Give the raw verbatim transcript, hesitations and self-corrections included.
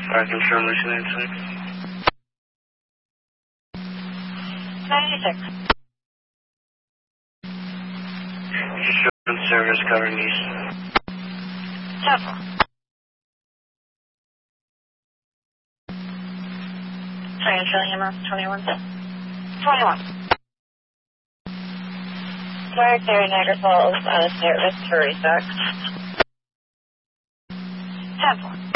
Fire control, listening to it. ninety-six. Eastern service covering east. Temple. Financial E M S twenty-one. twenty-one. Fire clear Niagara Falls, out of service for restock. Temple.